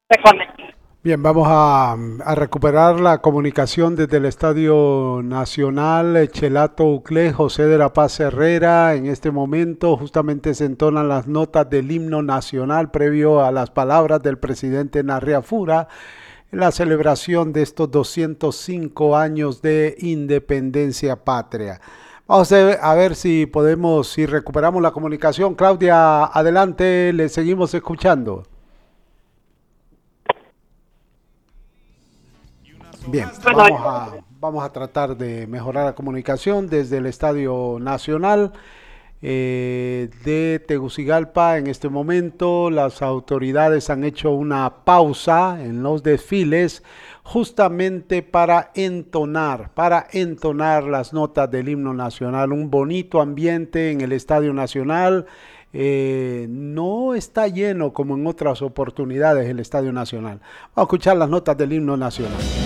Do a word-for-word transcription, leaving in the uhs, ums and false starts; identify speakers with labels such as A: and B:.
A: se conecta.
B: Bien, vamos a, a recuperar la comunicación desde el Estadio Nacional eh, Chelato Uclé, José de la Paz Herrera. En este momento justamente se entonan las notas del himno nacional previo a las palabras del presidente Narria Fura en la celebración de estos doscientos cinco años de independencia patria. Vamos a ver, a ver si podemos, si recuperamos la comunicación. Claudia, adelante, le seguimos escuchando. Bien,
A: Bueno,
B: vamos a, vamos a tratar de mejorar la comunicación desde el Estadio Nacional eh, de Tegucigalpa. En este momento las autoridades han hecho una pausa en los desfiles justamente para entonar, para entonar las notas del himno nacional. Un bonito ambiente en el Estadio Nacional. Eh, no está lleno como en otras oportunidades el Estadio Nacional. Vamos a escuchar las notas del himno nacional.